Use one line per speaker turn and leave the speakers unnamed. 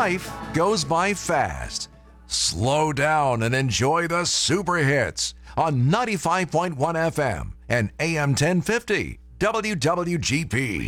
life goes by fast. Slow down and enjoy the super hits on 95.1 FM and AM 1050 WWGP.